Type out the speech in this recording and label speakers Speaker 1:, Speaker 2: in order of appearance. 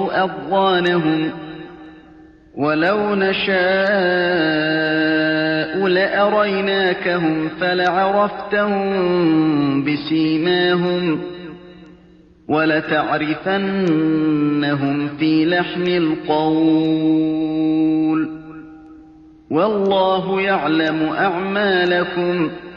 Speaker 1: أضغانهم ولو نشاء لأريناكهم فلعرفتهم بسيماهم ولتعرفنهم في لحن القول والله يعلم أعمالكم